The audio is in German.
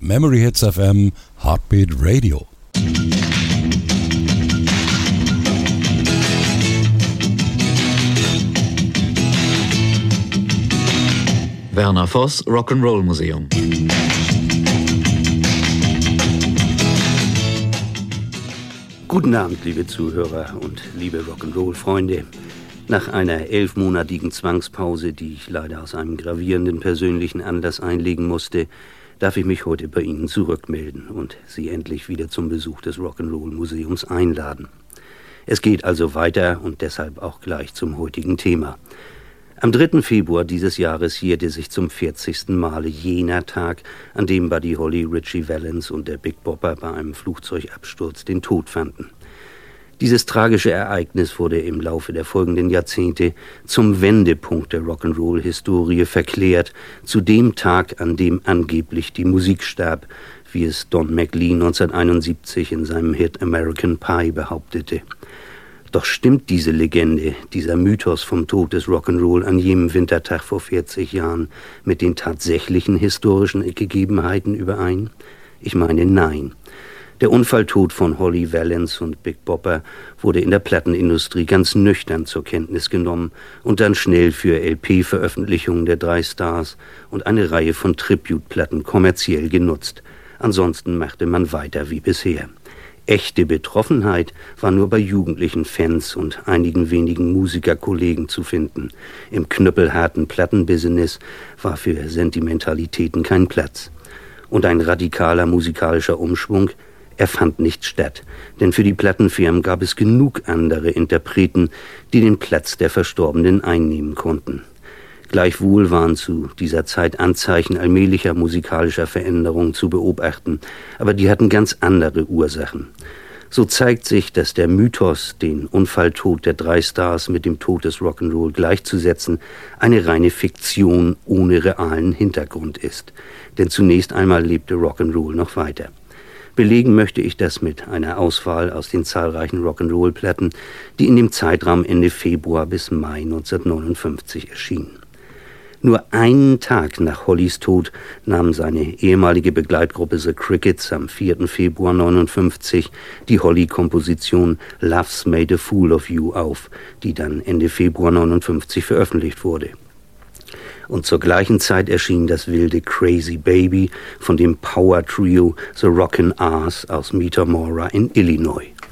Memory Hits FM Heartbeat Radio. Werner Voss, Rock'n'Roll Museum. Guten Abend, liebe Zuhörer und liebe Rock'n'Roll-Freunde. Nach einer 11-monatigen Zwangspause, die ich leider aus einem gravierenden persönlichen Anlass einlegen musste, darf ich mich heute bei Ihnen zurückmelden und Sie endlich wieder zum Besuch des Rock'n'Roll Museums einladen. Es geht also weiter und deshalb auch gleich zum heutigen Thema. Am 3. Februar dieses Jahres jährte sich zum 40. Male jener Tag, an dem Buddy Holly, Ritchie Valens und der Big Bopper bei einem Flugzeugabsturz den Tod fanden. Dieses tragische Ereignis wurde im Laufe der folgenden Jahrzehnte zum Wendepunkt der Rock'n'Roll-Historie verklärt, zu dem Tag, an dem angeblich die Musik starb, wie es Don McLean 1971 in seinem Hit American Pie behauptete. Doch stimmt diese Legende, dieser Mythos vom Tod des Rock'n'Roll an jenem Wintertag vor 40 Jahren mit den tatsächlichen historischen Gegebenheiten überein? Ich meine, nein. Der Unfalltod von Holly Valens und Big Bopper wurde in der Plattenindustrie ganz nüchtern zur Kenntnis genommen und dann schnell für LP-Veröffentlichungen der drei Stars und eine Reihe von Tribute-Platten kommerziell genutzt. Ansonsten machte man weiter wie bisher. Echte Betroffenheit war nur bei jugendlichen Fans und einigen wenigen Musikerkollegen zu finden. Im knüppelharten Plattenbusiness war für Sentimentalitäten kein Platz. Und ein radikaler musikalischer Umschwung, er fand nicht statt. Denn für die Plattenfirmen gab es genug andere Interpreten, die den Platz der Verstorbenen einnehmen konnten. Gleichwohl waren zu dieser Zeit Anzeichen allmählicher musikalischer Veränderungen zu beobachten, aber die hatten ganz andere Ursachen. So zeigt sich, dass der Mythos, den Unfalltod der drei Stars mit dem Tod des Rock'n'Roll gleichzusetzen, eine reine Fiktion ohne realen Hintergrund ist. Denn zunächst einmal lebte Rock'n'Roll noch weiter. Belegen möchte ich das mit einer Auswahl aus den zahlreichen Rock'n'Roll-Platten, die in dem Zeitraum Ende Februar bis Mai 1959 erschienen. Nur einen Tag nach Hollys Tod nahm seine ehemalige Begleitgruppe The Crickets am 4. Februar 1959 die Holly-Komposition Love's Made a Fool of You auf, die dann Ende Februar 1959 veröffentlicht wurde. Und zur gleichen Zeit erschien das wilde Crazy Baby von dem Power-Trio The Rockin' R's aus Metamora in Illinois.